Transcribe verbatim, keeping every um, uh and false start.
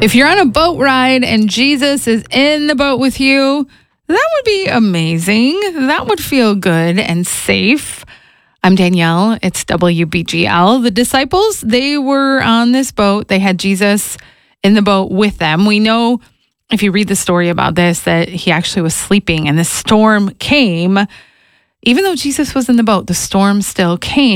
If you're on a boat ride and Jesus is in the boat with you, that would be amazing. That would feel good and safe. I'm Danielle. It's W B G L. The disciples, they were on this boat. They had Jesus in the boat with them. We know, if you read the story about this, that he actually was sleeping and the storm came. Even though Jesus was in the boat, the storm still came.